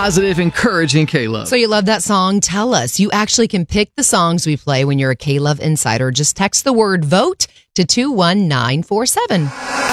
positive, encouraging K-Love. So you love that song? Tell us. You actually can pick the songs we play when you're a K-Love Insider. Just text the word VOTE to 21947.